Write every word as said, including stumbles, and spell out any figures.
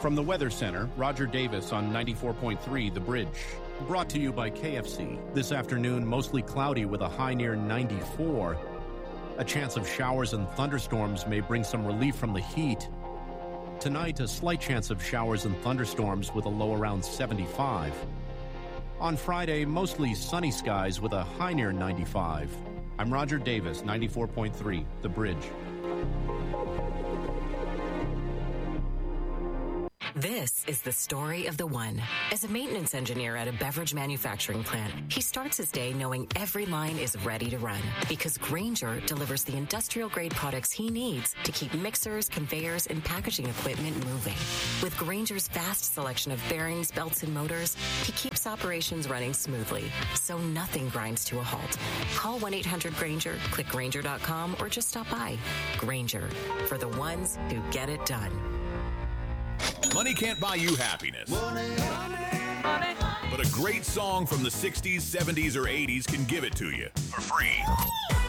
From the Weather Center, Roger Davis on ninety-four point three The Bridge. Brought to you by K F C. This afternoon, mostly cloudy with a high near ninety-four. A chance of showers and thunderstorms may bring some relief from the heat. Tonight, a slight chance of showers and thunderstorms with a low around seventy-five. On Friday, mostly sunny skies with a high near ninety-five. I'm Roger Davis, ninety-four point three The Bridge. This is the story of the one. As a maintenance engineer at a beverage manufacturing plant, he starts his day knowing every line is ready to run because Grainger delivers the industrial-grade products he needs to keep mixers, conveyors, and packaging equipment moving. With Grainger's vast selection of bearings, belts, and motors, he keeps operations running smoothly, so nothing grinds to a halt. Call one eight hundred Grainger, click Grainger dot com, or just stop by. Grainger, for the ones who get it done. Money can't buy you happiness. Money, money, money. But a great song from the sixties, seventies, or eighties can give it to you for free.